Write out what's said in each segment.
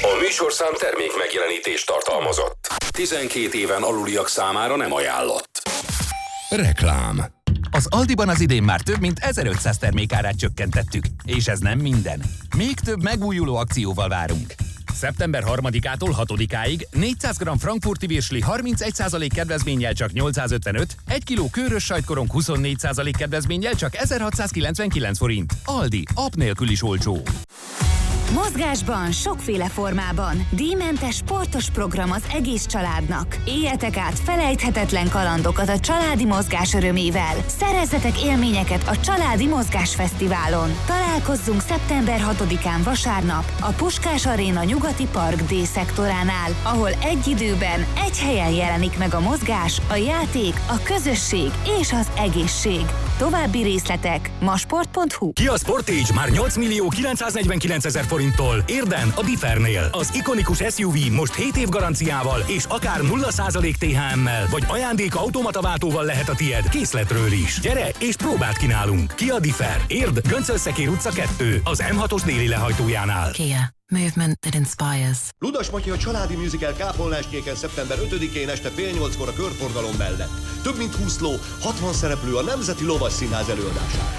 A műsorszám termék megjelenítést tartalmazott. 12 éven aluliak számára nem ajánlott. Reklám. Az Aldiban az idén már több mint 1500 termékárát csökkentettük, és ez nem minden. Még több megújuló akcióval várunk. Szeptember 3-ától 6-áig 400 g frankfurti virsli 31% kedvezménnyel csak 855, 1 kg kőrös sajtkorong 24% kedvezménnyel csak 1699 forint. Aldi, app nélkül is olcsó. Mozgásban, sokféle formában. Díjmentes sportos program az egész családnak. Éljetek át felejthetetlen kalandokat a családi mozgás örömével. Szerezzetek élményeket a Családi Mozgás Fesztiválon. Találkozzunk szeptember 6-án vasárnap a Puskás Aréna nyugati park D-szektoránál, ahol egy időben, egy helyen jelenik meg a mozgás, a játék, a közösség és az egészség. További részletek masport.hu. Kia Sportage már 8.949.000 forinttól. Érden a Differnél. Az ikonikus SUV most 7 év garanciával és akár 0% THM-mel, vagy ajándék automataváltóval lehet a tied készletről is. Gyere és próbát kínálunk. Kia Differ. Érd, Göncölszekér utca 2, az M6-os déli lehajtójánál. Kia. Movement that inspires. Ludas Matyi a családi musical Kápolnásnyéken szeptember 5-én este fél 8-kor a körforgalom mellett. Több mint 20 ló, 60 szereplő a Nemzeti Lovas Színház előadására.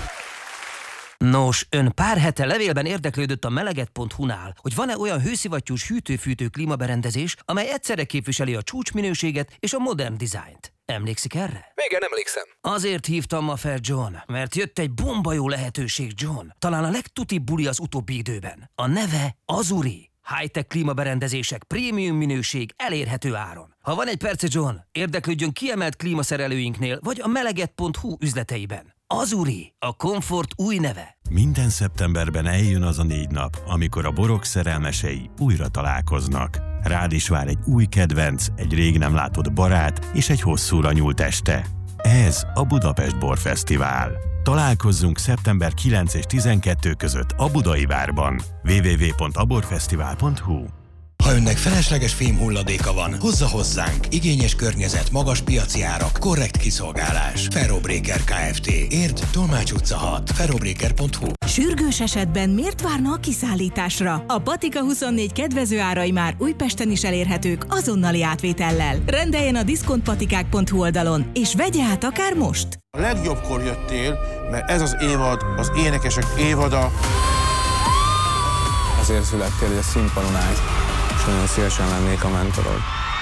Nos, ön pár hete levélben érdeklődött a meleget.hu-nál, hogy van-e olyan hőszivattyús hűtő-fűtő klímaberendezés, amely egyszerre képviseli a csúcsminőséget és a modern dizájnt. Emlékszik erre? Igen, emlékszem. Azért hívtam ma fel, John, mert jött egy bomba jó lehetőség, John. Talán a legtutibb buli az utóbbi időben. A neve Azuri. High-tech klímaberendezések, prémium minőség, elérhető áron. Ha van egy perce, John, érdeklődjön kiemelt klímaszerelőinknél, vagy a meleget.hu üzleteiben. Azuri, a komfort új neve. Minden szeptemberben eljön az a 4 nap, amikor a borok szerelmesei újra találkoznak. Rád is vár egy új kedvenc, egy rég nem látott barát és egy hosszúra nyúlt este. Ez a Budapest Borfesztivál. Találkozzunk szeptember 9 és 12 között a Budai Várban. www.aborfesztivál.hu. Ha önnek felesleges fémhulladéka van, hozza hozzánk. Igényes környezet, magas piaci árak, korrekt kiszolgálás. Ferrobreaker Kft. Érd, Tolmács utca 6. ferrobreaker.hu. Sürgős esetben miért várna a kiszállításra? A Patika 24 kedvező árai már Újpesten is elérhetők azonnali átvétellel. Rendeljen a diszkontpatikák.hu oldalon, és vegye át akár most! A legjobbkor jöttél, mert ez az évad, az énekesek évada. Azért születtél, hogy a színpadon állj, és nagyon szívesen lennék a mentorod.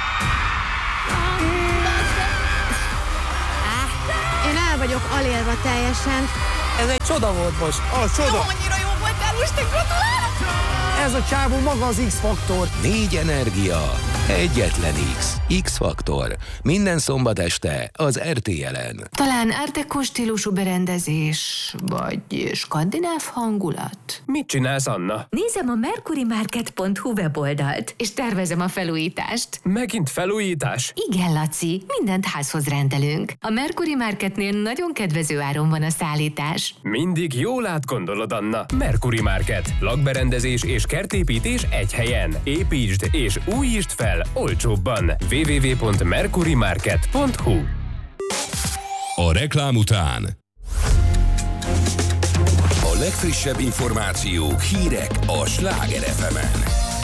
Én el vagyok alélva teljesen. Ez egy csoda volt most. Csoda! Annyira jó voltál, most te gratulálok! Ez a csávó maga az X-faktor. 4 energia, egyetlen X. X-faktor. Minden szombat este az RTL-en. Talán art déco stílusú berendezés, vagy skandináv hangulat? Mit csinálsz, Anna? Nézem a mercurymarket.hu weboldalt, és tervezem a felújítást. Megint felújítás? Igen, Laci, mindent házhoz rendelünk. A Mercury Marketnél nagyon kedvező áron van a szállítás. Mindig jól átgondolod, Anna. Mercury Market. Lakberendezés és kertépítés egy helyen. Építsd és újítsd fel olcsóbban. www.mercurymarket.hu. A reklám után a legfrissebb információk, hírek a Sláger FM-en.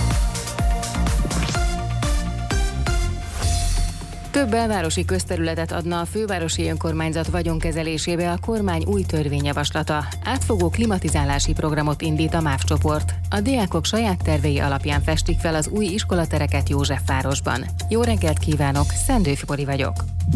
Több belvárosi közterületet adna a fővárosi önkormányzat vagyonkezelésébe a kormány új törvényjavaslata. Átfogó klimatizálási programot indít a MÁV csoport. A diákok saját tervei alapján festik fel az új iskolatereket Józsefvárosban. Jó reggelt kívánok, Szendő Fibori vagyok.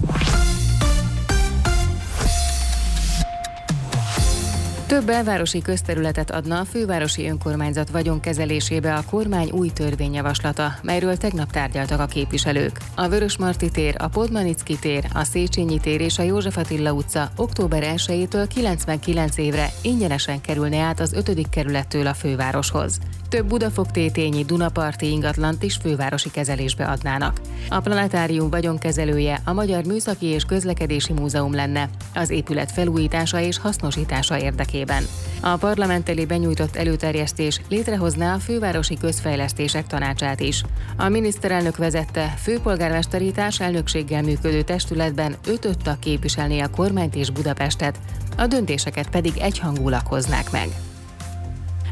Több belvárosi közterületet adna a fővárosi önkormányzat vagyonkezelésébe a kormány új törvényjavaslata, melyről tegnap tárgyaltak a képviselők. A Vörösmarty tér, a Podmanicki tér, a Széchenyi tér és a József Attila utca október 1-től 99 évre ingyenesen kerülne át az 5. kerülettől a fővároshoz. Több Budafok-Tétényi, Dunaparti ingatlant is fővárosi kezelésbe adnának. A planetárium vagyonkezelője a Magyar Műszaki és Közlekedési Múzeum lenne, az épület felújítása és hasznosítása érdekében. A parlament elé benyújtott előterjesztés létrehozná a fővárosi közfejlesztések tanácsát is. A miniszterelnök vezette főpolgármesteri társelnökséggel működő testületben 5 tag képviselné a kormányt és Budapestet, a döntéseket pedig egyhangúlag hoznák meg.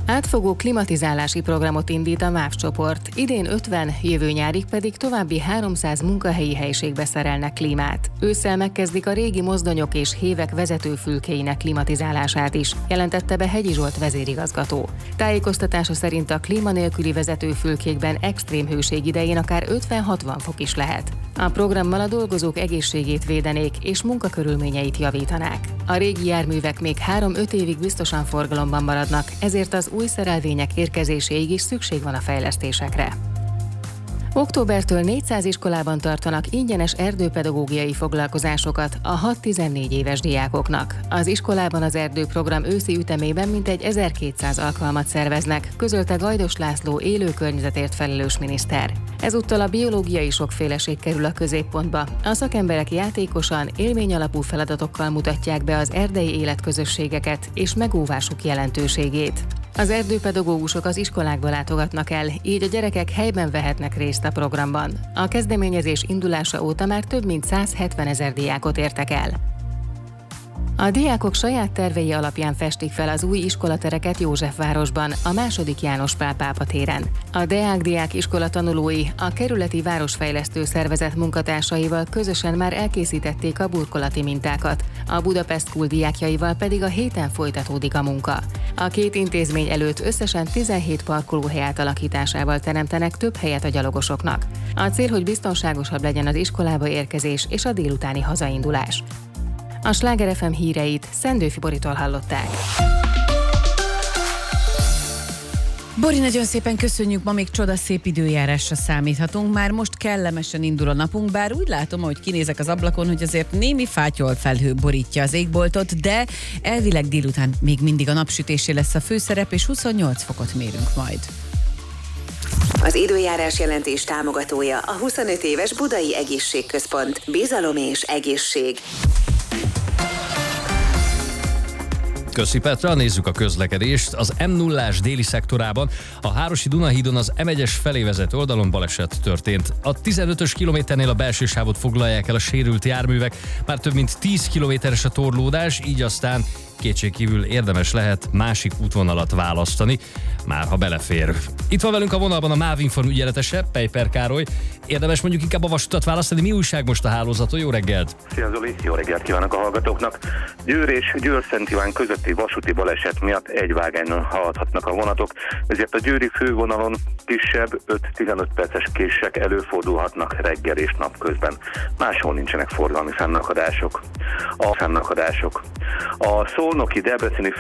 Átfogó klimatizálási programot indít a MÁV csoport. Idén 50, jövő nyárig pedig további 300 munkahelyi helyiségbe szerelnek klímát. Ősszel megkezdik a régi mozdonyok és hévek vezetőfülkéinek klimatizálását is, jelentette be Hegyi Zsolt vezérigazgató. Tájékoztatása szerint a klíma nélküli vezetőfülkékben extrém hőség idején akár 50-60 fok is lehet. A programmal a dolgozók egészségét védenék és munkakörülményeit javítanák. A régi járművek még 3-5 évig biztosan forgalomban maradnak, ezért az új szerelvények érkezéséig is szükség van a fejlesztésekre. Októbertől 400 iskolában tartanak ingyenes erdőpedagógiai foglalkozásokat a 6-14 éves diákoknak. Az iskolában az erdőprogram őszi ütemében mintegy 1200 alkalmat szerveznek, közölte Gajdos László élő környezetért felelős miniszter. Ezúttal a biológiai sokféleség kerül a középpontba. A szakemberek játékosan, élményalapú feladatokkal mutatják be az erdei életközösségeket és megóvásuk jelentőségét. Az erdőpedagógusok az iskolákba látogatnak el, így a gyerekek helyben vehetnek részt a programban. A kezdeményezés indulása óta már több mint 170 000 diákot értek el. A diákok saját tervei alapján festik fel az új iskolatereket Józsefvárosban, a II. János Pál pápa téren. A Deák iskola tanulói a kerületi városfejlesztő szervezet munkatársaival közösen már elkészítették a burkolati mintákat, a Budapest School diákjaival pedig a héten folytatódik a munka. A két intézmény előtt összesen 17 parkolóhely átalakításával teremtenek több helyet a gyalogosoknak. A cél, hogy biztonságosabb legyen az iskolába érkezés és a délutáni hazaindulás. A Sláger FM híreit Szendőfi Boritól hallották. Bori, nagyon szépen köszönjük, ma még csodaszép időjárásra számíthatunk. Már most kellemesen indul a napunk, bár úgy látom, ahogy kinézek az ablakon, hogy azért némi fátyol felhő borítja az égboltot, de elvileg délután még mindig a napsütésé lesz a főszerep, és 28 fokot mérünk majd. Az időjárás jelentés támogatója a 25 éves Budai Egészségközpont. Bizalom és egészség. Köszi Petra, nézzük a közlekedést. Az M0-ás déli szektorában a Hárosi Dunahídon az M1-es felé vezető oldalon baleset történt. A 15-ös kilométernél a belső sávot foglalják el a sérült járművek, már több mint 10 kilométeres a torlódás, így aztán kétségkívül érdemes lehet másik útvonalat választani, már ha belefér. Itt van velünk a vonalban a MÁV Inform ügyeletese, Peiper Károly. Érdemes mondjuk inkább a vasutat választani. Mi újság most a hálózaton? Jó reggelt! Szia Zoli, jó reggelt kívánok a hallgatóknak! Győr és Győr-Szent Iván közötti vasúti baleset miatt egy vágányon haladhatnak a vonatok, ezért a győri fővonalon kisebb 5-15 perces kések előfordulhatnak reggel és napközben. Máshol nincsenek forgalmi fennakadások. A szolnoki Debreceni